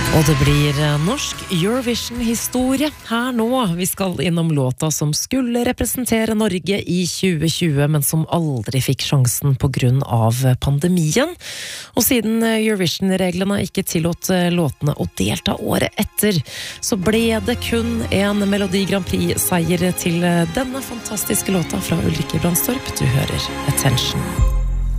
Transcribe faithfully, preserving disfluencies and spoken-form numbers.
Og det blir norsk Eurovision-historie her nå. Vi skal innom låta som skulle representere Norge i tjue tjue, men som aldri fikk sjansen på grunn av pandemien. Og siden Eurovision-reglene ikke tillot låtene å delta året etter, så ble det kun en Melodi Grand Prix-seier til denne fantastiske låta fra Ulrikke Brandstorp. Du hører Attention.